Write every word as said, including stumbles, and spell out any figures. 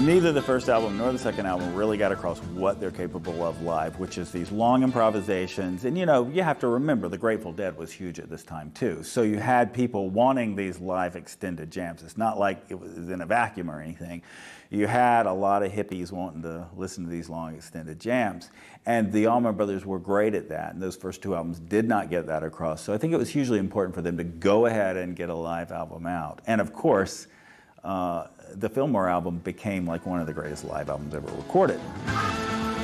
Neither the first album nor the second album really got across what they're capable of live, which is these long improvisations. And you know, you have to remember the Grateful Dead was huge at this time too. So you had people wanting these live extended jams. It's not like it was in a vacuum or anything. You had a lot of hippies wanting to listen to these long extended jams. And the Allman Brothers were great at that. And those first two albums did not get that across. So I think it was hugely important for them to go ahead and get a live album out. And of course, Uh, the Fillmore album became like one of the greatest live albums ever recorded.